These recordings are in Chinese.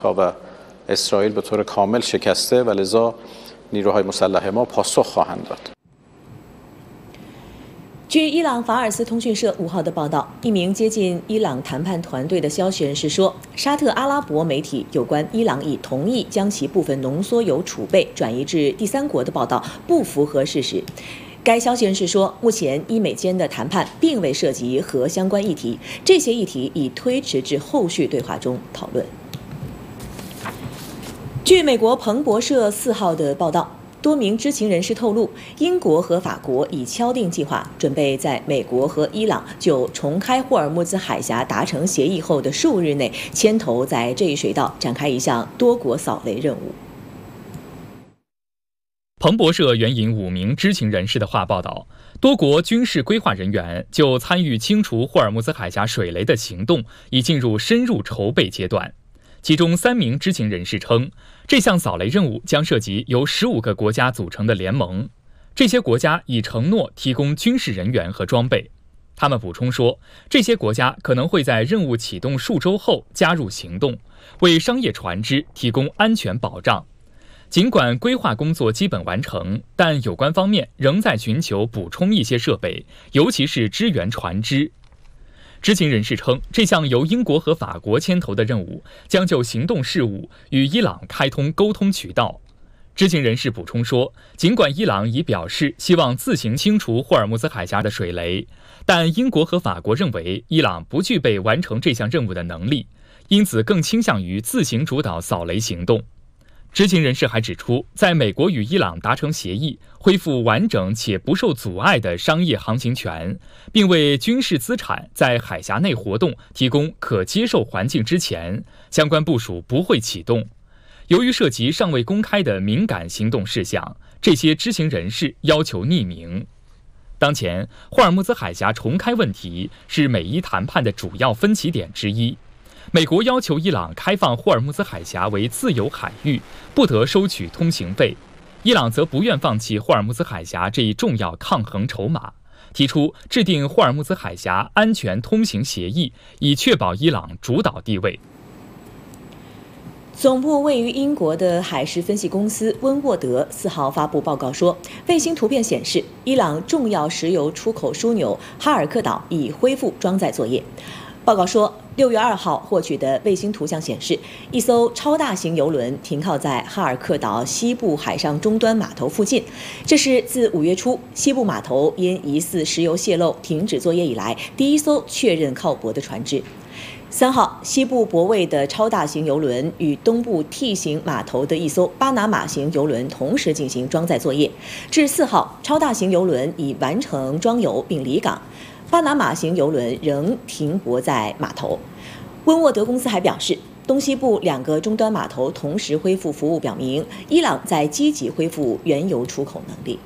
و اسرائیل به طور کامل شکسته و لذا نیروهای مسلح ما پاسخ خواهند داد。 据伊朗法尔斯通讯社5号的报道，一名接近伊朗谈判团队的消息人士说，沙特阿拉伯媒体有关伊朗已同意将其部分浓缩铀储备转移至第三国的报道不符合事实。该消息人士说，目前伊美间的谈判并未涉及核相关议题，这些议题已推迟至后续对话中讨论。据美国彭博社4号的报道，多名知情人士透露，英国和法国已敲定计划，准备在美国和伊朗就重开霍尔木兹海峡达成协议后的数日内，牵头在这一水道展开一项多国扫雷任务。 彭博社援引5名知情人士的话报道，多国军事规划人员就参与清除霍尔木兹海峡水雷的行动已进入深入筹备阶段。其中3名知情人士称，这项扫雷任务将涉及由15个国家组成的联盟，这些国家已承诺提供军事人员和装备。他们补充说，这些国家可能会在任务启动数周后加入行动，为商业船只提供安全保障。尽管规划工作基本完成，但有关方面仍在寻求补充一些设备，尤其是支援船只。知情人士称，这项由英国和法国牵头的任务将就行动事务与伊朗开通沟通渠道。知情人士补充说，尽管伊朗已表示希望自行清除霍尔木兹海峡的水雷，但英国和法国认为伊朗不具备完成这项任务的能力，因此更倾向于自行主导扫雷行动。知情人士还指出，在美国与伊朗达成协议，恢复完整且不受阻碍的商业航行权，并为军事资产在海峡内活动提供可接受环境之前，相关部署不会启动。由于涉及尚未公开的敏感行动事项，这些知情人士要求匿名。当前，霍尔木兹海峡重开问题是美伊谈判的主要分歧点之一。美国要求伊朗开放霍尔木兹海峡为自由海域，不得收取通行费。伊朗则不愿放弃霍尔木兹海峡这一重要抗衡筹码，提出制定霍尔木兹海峡安全通行协议，以确保伊朗主导地位。 总部位于英国的海事分析公司温沃德4号发布报告说，卫星图片显示，伊朗重要石油出口枢纽哈尔克岛已恢复装载作业。报告说，6月2号获取的卫星图像显示，一艘超大型邮轮停靠在哈尔克岛西部海上终端码头附近，这是自5月初西部码头因疑似石油泄漏停止作业以来第一艘确认靠泊的船只。3号，西部泊位的超大型邮轮与东部 T 型码头的一艘巴拿马型邮轮同时进行装载作业。至4号，超大型邮轮已完成装油并离港。巴拿马型邮轮仍停泊在码头。温沃德公司还表示，东西部2个终端码头同时恢复服务，表明伊朗在积极恢复原油出口能力。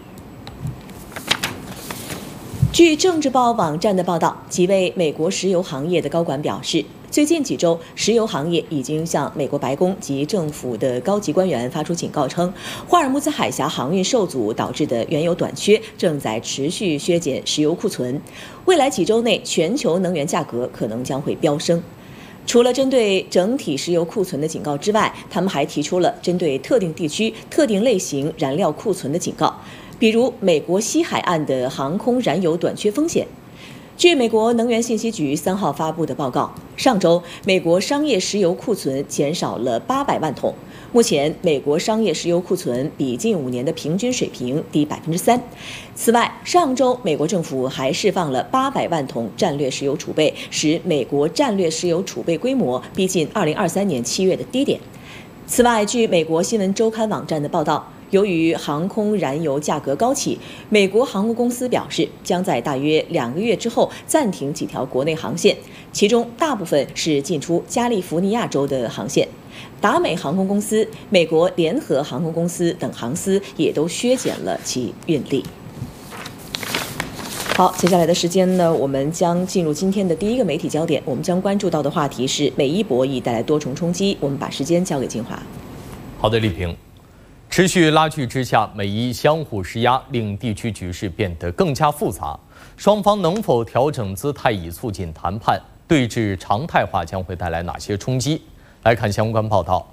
据政治报网站的报道，几位美国石油行业的高管表示，最近几周，石油行业已经向美国白宫及政府的高级官员发出警告，称霍尔木兹海峡航运受阻导致的原油短缺正在持续削减石油库存，未来几周内全球能源价格可能将会飙升。除了针对整体石油库存的警告之外，他们还提出了针对特定地区、特定类型燃料库存的警告，比如美国西海岸的航空燃油短缺风险。据美国能源信息局3号发布的报告，上周美国商业石油库存减少了800万桶，目前美国商业石油库存比近5年的平均水平低3%。此外，上周美国政府还释放了800万桶战略石油储备，使美国战略石油储备规模逼近2023年7月的低点。此外，据美国新闻周刊网站的报道，由于航空燃油价格高企，美国航空公司表示将在大约2个月之后暂停几条国内航线，其中大部分是进出加利福尼亚州的航线。达美航空公司、美国联合航空公司等航司也都削减了其运力。好，接下来的时间呢，我们将进入今天的第一个媒体焦点，我们将关注到的话题是美伊博弈带来多重冲击。我们把时间交给金华。 好的，丽萍。持续拉锯之下，美伊相互施压，令地区局势变得更加复杂。双方能否调整姿态以促进谈判？对峙常态化将会带来哪些冲击？来看相关报道。